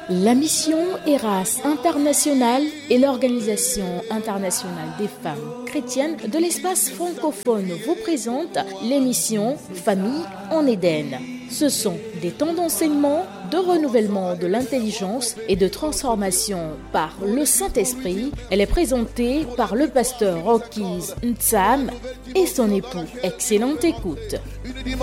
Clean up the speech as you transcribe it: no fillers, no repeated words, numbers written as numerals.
La mission Eras International est l'Organisation internationale des femmes chrétiennes de l'espace francophone vous présente l'émission Famille en Éden. Ce sont des temps d'enseignement, de renouvellement de l'intelligence et de transformation par le Saint-Esprit. Elle est présentée par le pasteur Rockies Ntsam et son époux. Excellente écoute.